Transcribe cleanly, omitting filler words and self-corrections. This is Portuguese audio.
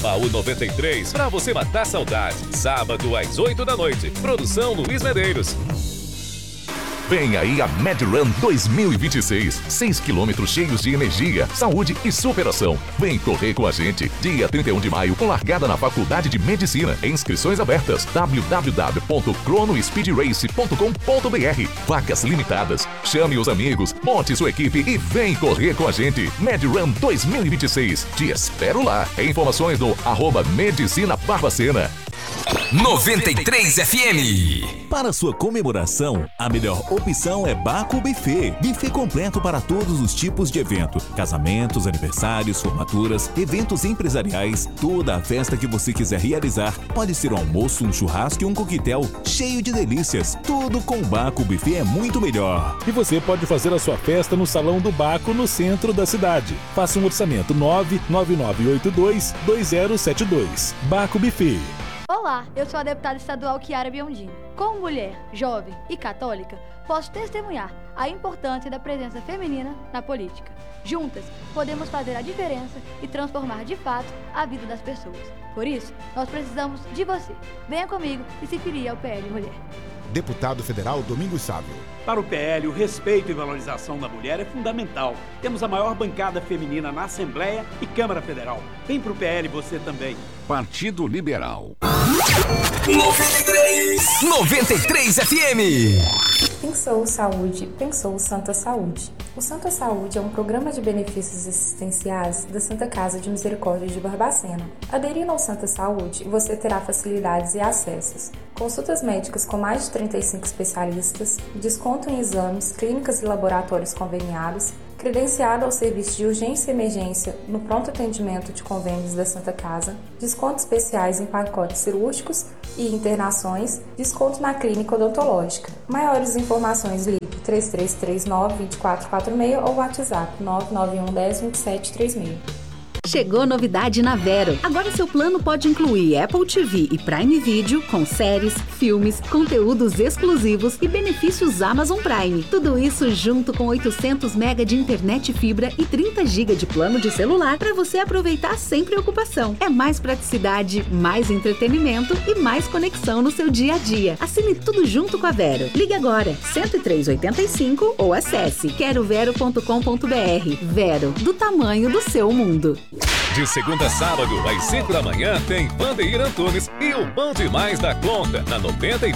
Baú 93, pra você matar saudade. Sábado às 8 da noite. Produção Luiz Medeiros. Vem aí a MedRun 2026. 6 quilômetros cheios de energia, saúde e superação. Vem correr com a gente. Dia 31 de maio, com largada na Faculdade de Medicina. Inscrições abertas. www.cronospeedrace.com.br. Vagas limitadas. Chame os amigos, monte sua equipe e vem correr com a gente. MedRun 2026. Te espero lá. Informações no @Medicina Barbacena. 93 FM. Para sua comemoração, a melhor opção é Baco Buffet. Buffet completo para todos os tipos de evento. Casamentos, aniversários, formaturas, eventos empresariais, toda a festa que você quiser realizar. Pode ser um almoço, um churrasco e um coquetel cheio de delícias. Tudo com Baco Buffet é muito melhor. E você pode fazer a sua festa no Salão do Baco, no centro da cidade. Faça um orçamento 99982-2072. Baco Buffet. Olá, eu sou a deputada estadual Chiara Biondini. Como mulher, jovem e católica, posso testemunhar a importância da presença feminina na política. Juntas, podemos fazer a diferença e transformar de fato a vida das pessoas. Por isso, nós precisamos de você. Venha comigo e se filie ao PL Mulher. Deputado Federal Domingos Sávio. Para o PL, o respeito e valorização da mulher é fundamental. Temos a maior bancada feminina na Assembleia e Câmara Federal. Vem pro PL você também. Partido Liberal. 93 FM. Pensou Saúde, pensou Santa Saúde. O Santa Saúde é um programa de benefícios assistenciais da Santa Casa de Misericórdia de Barbacena. Aderindo ao Santa Saúde, você terá facilidades e acessos. Consultas médicas com mais de 35 especialistas, desconto em exames, clínicas e laboratórios conveniados, credenciado ao serviço de urgência e emergência no pronto atendimento de convênios da Santa Casa, descontos especiais em pacotes cirúrgicos e internações, desconto na clínica odontológica. Maiores informações ligue 3339-2446 ou WhatsApp 99110-2736. Chegou novidade na Vero. Agora seu plano pode incluir Apple TV e Prime Video com séries, filmes, conteúdos exclusivos e benefícios Amazon Prime. Tudo isso junto com 800 MB de internet fibra e 30 GB de plano de celular para você aproveitar sem preocupação. É mais praticidade, mais entretenimento e mais conexão no seu dia a dia. Assine tudo junto com a Vero. Ligue agora 10385 ou acesse querovero.com.br. Vero, do tamanho do seu mundo. De segunda a sábado, às 5 da manhã, tem Vandeir Antunes e o Bom Demais da Conta, na 93.